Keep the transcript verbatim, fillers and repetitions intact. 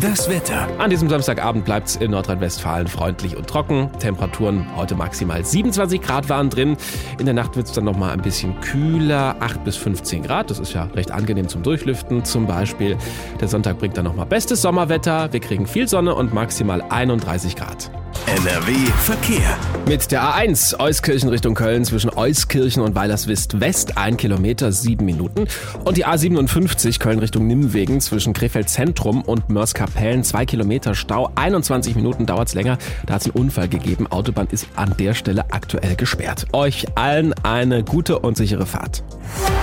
Das Wetter. An diesem Samstagabend bleibt es in Nordrhein-Westfalen freundlich und trocken. Temperaturen heute maximal siebenundzwanzig Grad waren drin. In der Nacht wird es dann nochmal ein bisschen kühler, acht bis fünfzehn Grad. Das ist ja recht angenehm zum Durchlüften zum Beispiel. Der Sonntag bringt dann nochmal bestes Sommerwetter. Wir kriegen viel Sonne und maximal einunddreißig Grad. N R W Verkehr. Mit der A eins Euskirchen Richtung Köln zwischen Euskirchen und Weilerswist West ein Kilometer, sieben Minuten. Und die A siebenundfünfzig Köln Richtung Nimwegen zwischen Krefeld Zentrum und Mörs-Kapellen zwei Kilometer Stau. einundzwanzig Minuten dauert es länger. Da hat es einen Unfall gegeben. Autobahn ist an der Stelle aktuell gesperrt. Euch allen eine gute und sichere Fahrt.